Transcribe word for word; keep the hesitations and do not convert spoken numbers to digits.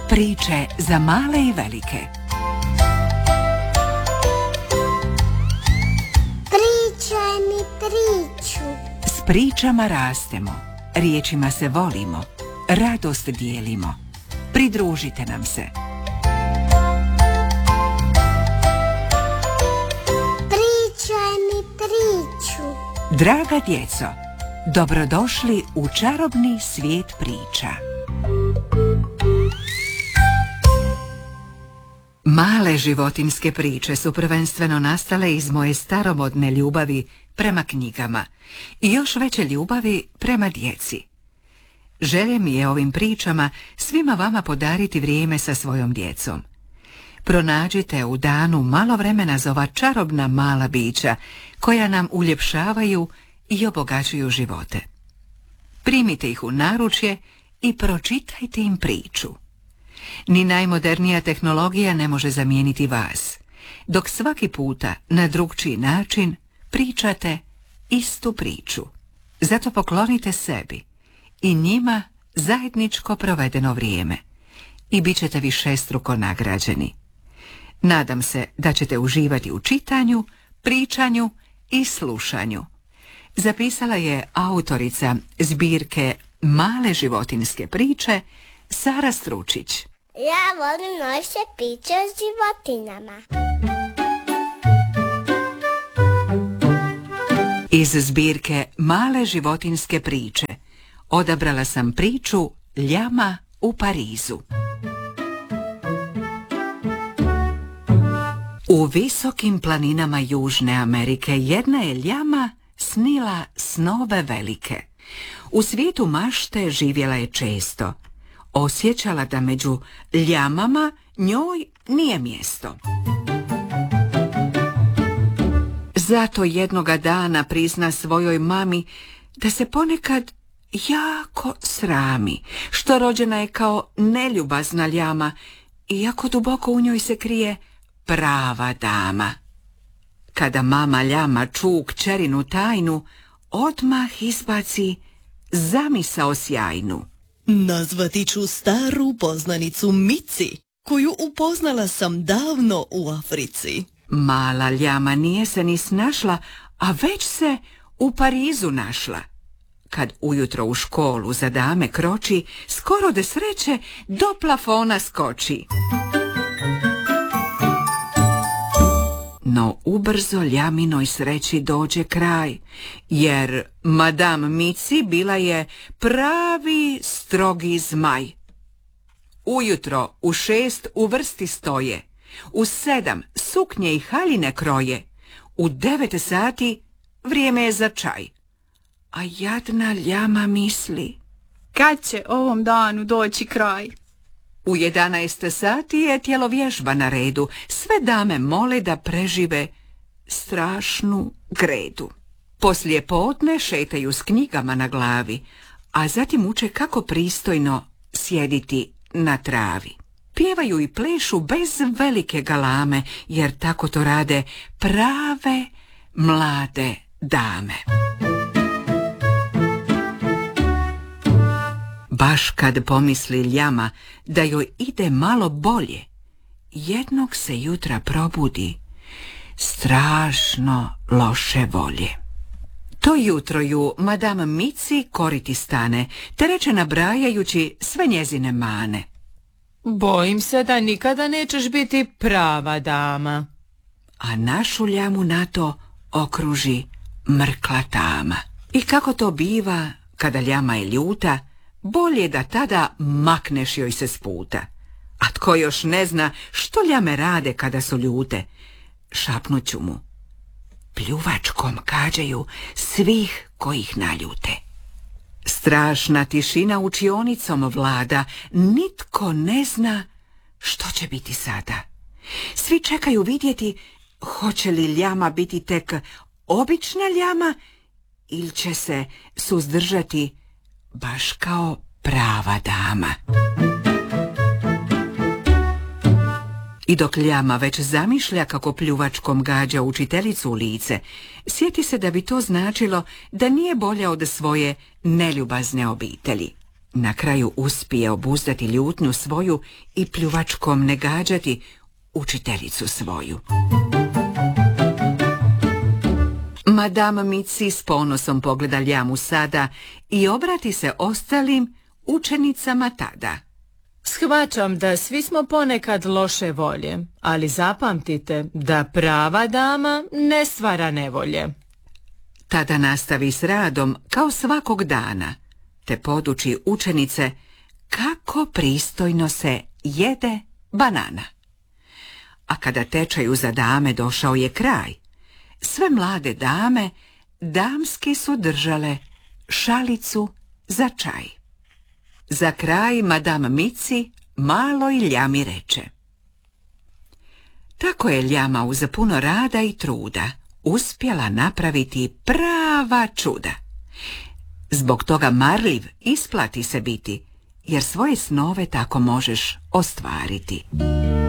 Priče za male i velike. Pričaj mi priču. S pričama rastemo, riječima se volimo, radost dijelimo. Pridružite nam se. Pričaj mi priču. Draga djeco, dobrodošli u čarobni svijet priča. Male životinjske priče su prvenstveno nastale iz moje staromodne ljubavi prema knjigama i još veće ljubavi prema djeci. Želje mi je ovim pričama svima vama podariti vrijeme sa svojom djecom. Pronađite u danu malo vremena za ova čarobna mala bića koja nam uljepšavaju i obogaćuju živote. Primite ih u naručje i pročitajte im priču. Ni najmodernija tehnologija ne može zamijeniti vas, dok svaki puta na drugčiji način pričate istu priču. Zato poklonite sebi i njima zajedničko provedeno vrijeme i bit ćete višestruko nagrađeni. Nadam se da ćete uživati u čitanju, pričanju i slušanju. Zapisala je autorica zbirke Male životinjske priče Sara Stručić. Ja volim naše priče o životinjama. Iz zbirke Male životinjske priče odabrala sam priču Ljama u Parizu. U visokim planinama Južne Amerike jedna je ljama snila snove velike. U svijetu mašte živjela je često. Osjećala da među ljamama njoj nije mjesto. Zato jednoga dana prizna svojoj mami da se ponekad jako srami, što rođena je kao neljubazna ljama, iako duboko u njoj se krije prava dama. Kada mama ljama ču kćerinu tajnu, odmah izbaci zamisao sjajnu. Nazvati ću staru poznanicu Mici, koju upoznala sam davno u Africi. Mala ljama nije se ni snašla, a već se u Parizu našla. Kad ujutro u školu za dame kroči, skoro de sreće do plafona skoči. No ubrzo ljaminoj sreći dođe kraj, jer madam Mici bila je pravi strogi zmaj. Ujutro u šest u vrsti stoje, u sedam suknje i haljine kroje, u devet sati vrijeme je za čaj. A jadna ljama misli: kad će ovom danu doći kraj? U jedanaest sati je tjelovježba na redu. Sve dame mole da prežive strašnu gredu. Poslije podne šetaju s knjigama na glavi, a zatim uče kako pristojno sjediti na travi. Pjevaju i plešu bez velike galame, jer tako to rade prave mlade dame. Baš kad pomisli ljama da joj ide malo bolje, jednog se jutra probudi strašno loše volje. To jutro ju madam Mici koriti stane, te reče nabrajajući sve njezine mane: bojim se da nikada nećeš biti prava dama. A našu ljamu na to okruži mrkla tama. I kako to biva kada ljama je ljuta, bolje da tada makneš joj se s puta. A tko još ne zna što ljame rade kada su ljute, šapnut ću mu: pljuvačkom gađaju svih kojih naljute. Strašna tišina učionicom vlada, nitko ne zna što će biti sada. Svi čekaju vidjeti hoće li ljama biti tek obična ljama ili će se suzdržati baš kao prava dama. I dok ljama već zamišlja kako pljuvačkom gađa učiteljicu u lice, sjeti se da bi to značilo da nije bolja od svoje neljubazne obitelji. Na kraju uspije obuzdati ljutnju svoju i pljuvačkom ne gađati učiteljicu svoju. Madame Mici s ponosom pogleda ljamu sada i obrati se ostalim učenicama tada. Shvaćam da svi smo ponekad loše volje, ali zapamtite da prava dama ne stvara nevolje. Tada nastavi s radom kao svakog dana, te poduči učenice kako pristojno se jede banana. A kada tečaju za dame došao je kraj, sve mlade dame damski su držale šalicu za čaj. Za kraj Madame Mici maloj ljami reče: tako je ljama uz puno rada i truda uspjela napraviti prava čuda. Zbog toga marljiv isplati se biti, jer svoje snove tako možeš ostvariti.